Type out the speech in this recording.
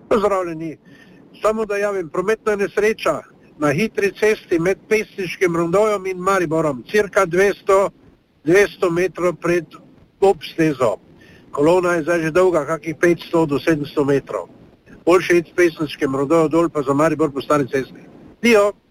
Pozdravljeni. Samo da javim, prometna nesreča na hitri cesti med Pesniškim rondojem in Mariborom, cirka 200 metrov pred obstezo. Kolona je zdaj že dolga, kakih 500 do 700 metrov. Boljše iti s Pesniškim rondojem dol pa za Maribor po stari cesti. Dio!